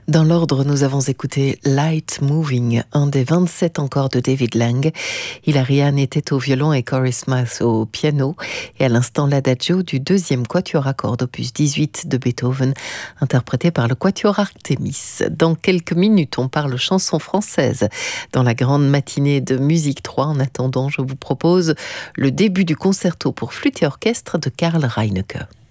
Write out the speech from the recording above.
Dans l'ordre, nous avons écouté Light Moving, un des 27 encore de David Lang. Hilariane était au violon et Corey Smith au piano. Et à l'instant, l'adagio du deuxième quatuor à cordes, opus 18 de Beethoven, interprété par le quatuor Artemis. Dans quelques minutes, on parle chansons françaises dans la grande matinée de Musique 3. En attendant, je vous propose le début du concerto pour flûte et orchestre de Karl Reinecke.